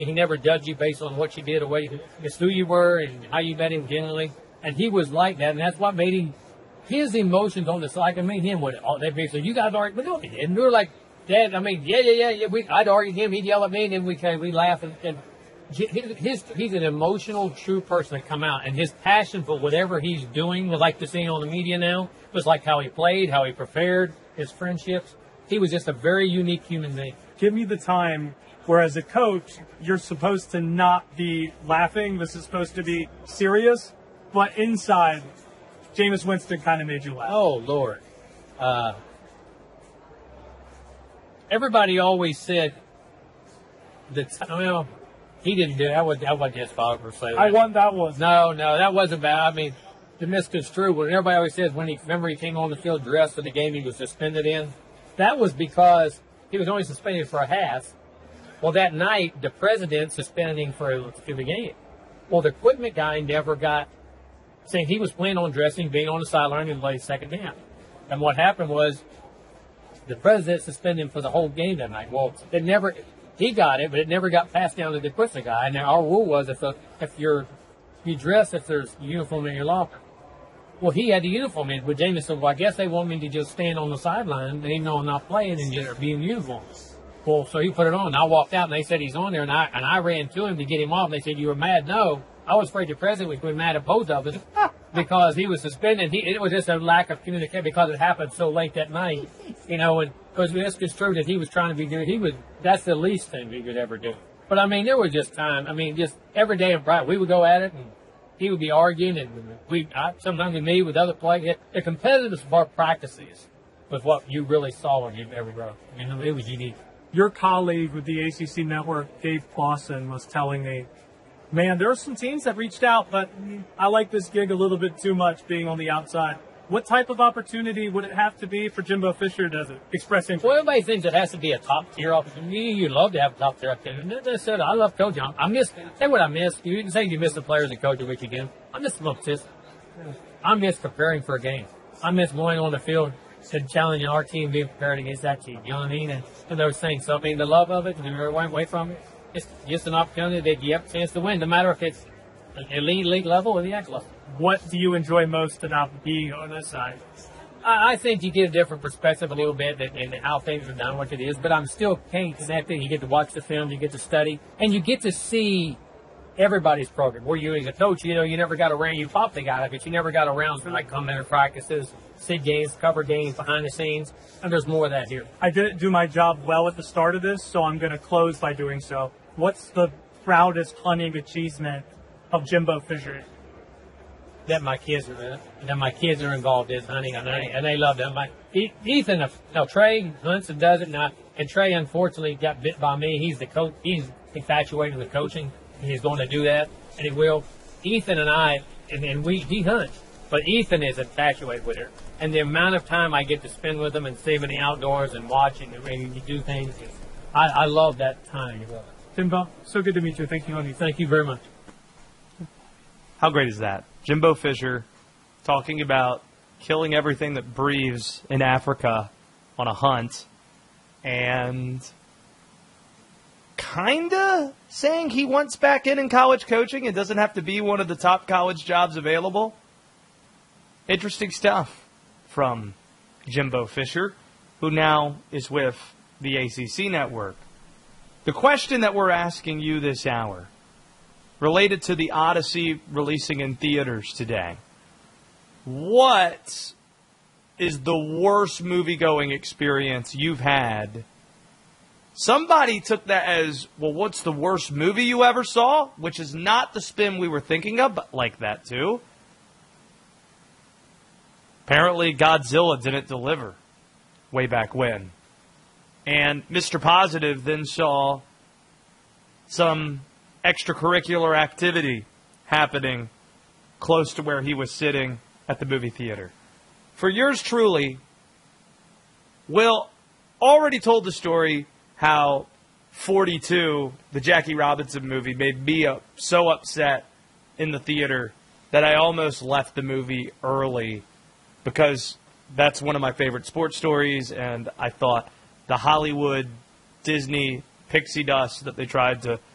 He never judged you based on what you did or what it's who you were and how you met him generally. And he was like that, and that's what made him, his emotions on the side. I mean, him with it. They'd be like, you guys argue, but no, he didn't. We were like, Dad, I mean, yeah. I'd argue him, he'd yell at me, and then we laugh. And he's an emotional, true person to come out, and his passion for whatever he's doing, we like to see on the media now, was like how he played, how he prepared, his friendships. He was just a very unique human being. Give me the time where, as a coach, you're supposed to not be laughing. This is supposed to be serious. But inside, Jameis Winston kind of made you laugh. Oh, Lord. Everybody always said that, well, he didn't do that. That wasn't his fault per se. That was. No, that wasn't bad. I mean, to misconstrue, what everybody always says remember he came on the field dressed for the game he was suspended in? That was because he was only suspended for a half. Well, that night, the president suspended him for the game. Well, the equipment guy never got, saying he was planning on dressing, being on the sideline, and played second down. And what happened was the president suspended him for the whole game that night. Well, he got it, but it never got passed down to the equipment guy. And our rule was if you dress if there's uniform in your locker. Well, he had the uniform in, but Jameis said, well, I guess they want me to just stand on the sideline, even though I'm not playing, and just be in uniform. Well, so he put it on. I walked out, and they said he's on there, and I ran to him to get him off. And they said, you were mad? No. I was afraid the president would be mad at both of us because he was suspended. It was just a lack of communication because it happened so late that night, and because we misconstrued that he was trying to be good. That's the least thing we could ever do. But, I mean, there was just time. I mean, just every day of practice, we would go at it, and he would be arguing, and sometimes we meet with other players. The competitiveness of our practices was what you really saw when you ever wrote. It was unique. Your colleague with the ACC network, Dave Clawson, was telling me, man, there are some teams that reached out, but I like this gig a little bit too much being on the outside. What type of opportunity would it have to be for Jimbo Fisher to express interest? Well, everybody thinks it has to be a top-tier opportunity. You'd love to have a top-tier opportunity. I love coaching. Say what I miss. You can say you miss the players and coaching which again. I miss the competition. I miss preparing for a game. I miss going on the field and challenging our team, being prepared against that team. You know what I mean? And those things. So, I mean, the love of it, and everyone away from it, it's just an opportunity that you have a chance to win, no matter if it's elite league level or the X level. What do you enjoy most about being on this side? I think you get a different perspective a little bit in how things are done, what it is, but I'm still connected. You get to watch the film, you get to study, and you get to see everybody's program. Where you as a coach, you never got around, you thought they got it, but you never got around to like come in practices, see games, cover games behind the scenes, and there's more of that here. I didn't do my job well at the start of this, so I'm going to close by doing so. What's the proudest hunting achievement of Jimbo Fisher? That my kids are in it. That my kids are involved in hunting, and they love them. Ethan, Trey hunts and does it, and Trey unfortunately got bit by me. He's the coach. He's infatuated with coaching, and he's going to do that, and he will. Ethan and I, he hunts, but Ethan is infatuated with her, and the amount of time I get to spend with him and see him in the outdoors and watching and you do things, I love that time. Jimbo, so good to meet you. Thank you, honey. Thank you very much. How great is that? Jimbo Fisher talking about killing everything that breathes in Africa on a hunt and kind of saying he wants back in college coaching. It doesn't have to be one of the top college jobs available. Interesting stuff from Jimbo Fisher, who now is with the ACC network. The question that we're asking you this hour, related to the Odyssey releasing in theaters today, what is the worst movie-going experience you've had? Somebody took that as, well, what's the worst movie you ever saw? Which is not the spin we were thinking of, but like that too. Apparently Godzilla didn't deliver way back when. And Mr. Positive then saw some extracurricular activity happening close to where he was sitting at the movie theater. For yours truly, Will already told the story how 42, the Jackie Robinson movie, made me so upset in the theater that I almost left the movie early because that's one of my favorite sports stories, and I thought the Hollywood, Disney, pixie dust that they tried to